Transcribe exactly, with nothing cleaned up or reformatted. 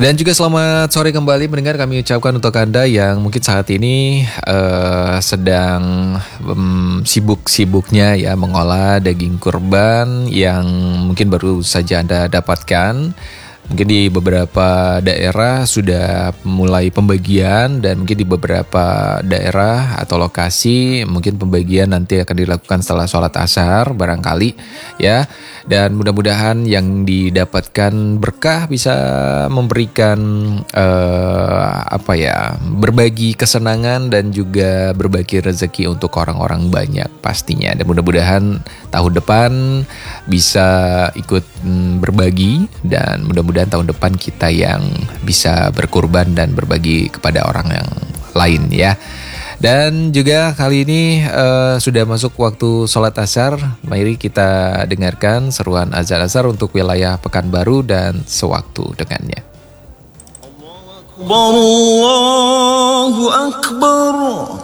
Dan juga selamat sore kembali mendengar kami ucapkan untuk Anda yang mungkin saat ini uh, sedang um, sibuk-sibuknya ya mengolah daging kurban yang mungkin baru saja Anda dapatkan. Mungkin di beberapa daerah sudah mulai pembagian dan mungkin di beberapa daerah atau lokasi mungkin pembagian nanti akan dilakukan setelah sholat asar barangkali ya. Dan mudah-mudahan yang didapatkan berkah bisa memberikan uh, apa ya berbagi kesenangan dan juga berbagi rezeki untuk orang-orang banyak pastinya. Dan mudah-mudahan tahun depan bisa ikut mm, berbagi dan mudah-mudahan tahun depan kita yang bisa berkurban dan berbagi kepada orang yang lain ya. Dan juga kali ini uh, sudah masuk waktu sholat asar. Mari kita dengarkan seruan azan asar untuk wilayah Pekanbaru dan sewaktu dengannya. Allahu Akbar, Allahu Akbar.